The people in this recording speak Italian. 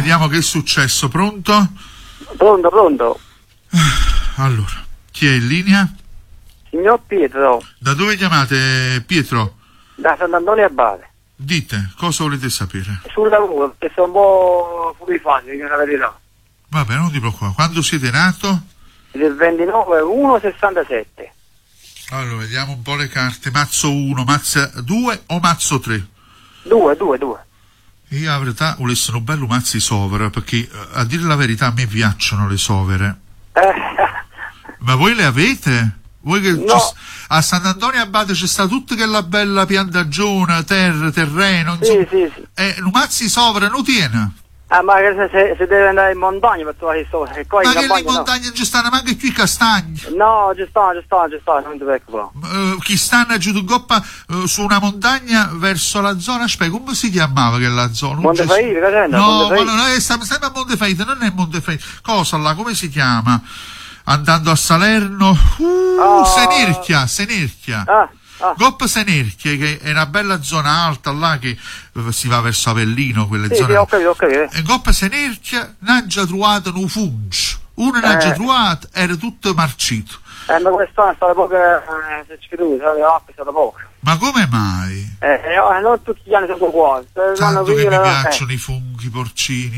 vediamo che è successo. Pronto? Pronto. Allora, chi è in linea? Signor Pietro. Da dove chiamate, Pietro? Da Sant'Antonio Abate. Dite, cosa volete sapere? Sul lavoro, perché sono un po' fuori fase, dico la verità. Vabbè, non ti preoccupare. Quando siete nato? Del 29/1/67. Allora, vediamo un po' le carte. Mazzo 1, mazzo 2 o mazzo 3? 2. Io a verità volessi un bello mazzi sovere, perché a dire la verità a me piacciono le sovere. Ma voi le avete? Voi che No. a Sant'Antonio Abate c'è sta tutta quella bella piantagione, terreno, Sì. un mazzi sovere non tiene. Ma se deve andare in montagna per trovare i soldi. Ma che lì in montagna non ci stanno manco più i castagni. No, ci sta, non ti preoccupare. Chi stanno giù di coppa su una montagna verso la zona, aspetta, come si chiamava quella zona? Montefaite, che sento? No, stiamo a Montefaite, non è Montefaite. Cosa là, come si chiama? Andando a Salerno, Senerchia. Goppa Senerchia, che è una bella zona alta là che si va verso Avellino, quelle zone. Sì, ho capito. E Goppa Senerchia non già trovato un fungo. Uno non già trovato, era tutto marcito. Ma quest'anno è stato poco, se ci credo, è stato poco. Ma come mai? Non tutti gli anni sono uguali. Tanto che mi piacciono i funghi porcini.